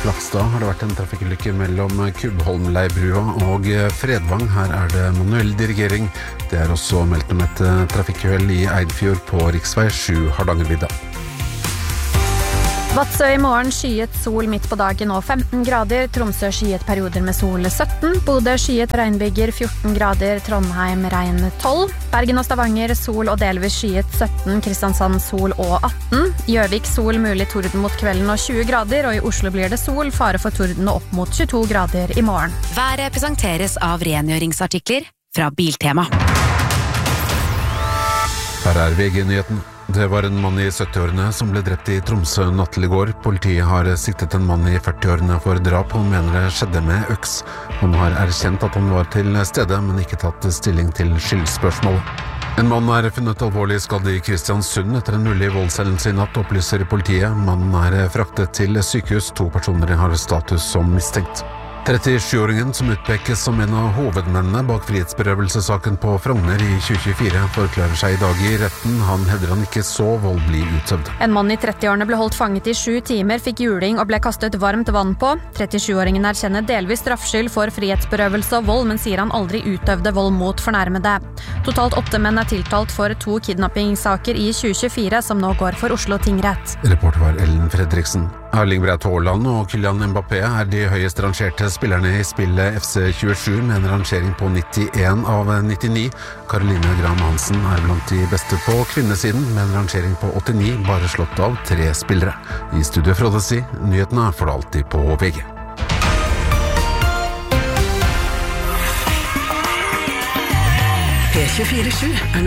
Flakstad har det vært en trafikkulykke mellom Kubbholmleibrua og Fredvang. Her det manuell dirigering. Det også meldt om et trafikkuhell i Eidfjord på riksvei 7 Hardangervidda. Vadsø I morgen skyet sol midt på dagen og 15 grader. Tromsø skyet perioder med sol 17. Bodø skyet regnbyger 14 grader. Trondheim regn 12. Bergen og Stavanger sol og delvis skyet 17. Kristiansand sol og 18. Gjøvik sol mulig torden mot kvelden og 20 grader. Og I Oslo blir det sol, fare for torden og opp mot 22 grader I morgen. Været presenteres av rengjøringsartikler fra Biltema. Her VG-nyheten. Det var en mann I 70-årene som ble drept I Tromsø natt til I går. Politiet har siktet en mann I 40-årene for drap og mener det skjedde med øks. Han har erkjent at han var til stede, men ikke tatt stilling til skyldspørsmålet. En mann funnet alvorlig skadd I Kristiansund etter en mulig voldshendelse I natt, opplyser politiet. Mannen fraktet til sykehus. 2 personer har status som mistenkt. 37-åringen som utpekes som en av hovedmennene bak frihetsberøvelsesaken på Frogner I 2024 forklarer seg I dag I retten. Han hevder han ikke så vold bli utøvd. En mann I 30-årene ble holdt fanget I 7 timer, fikk juling og ble kastet varmt vann på. 37-åringen erkjenner delvis straffskyld for frihetsberøvelse og vold, men sier han aldri utøvde vold mot fornærmede. Totalt 8 menn tiltalt for 2 kidnappingssaker I 2024 som nå går for Oslo tingrett. Reporter var Ellen Fredriksen. Erling Braut Haaland og Kylian Mbappé de høyest rangerte spillerne I spillet FC27 med en rangering på 91 av 99. Caroline Graham Hansen blant de beste på kvinnesiden med en rangering på 89, bare slått av 3 spillere. I studio Frode Si, nyhetene får du alltid på VG. P24/7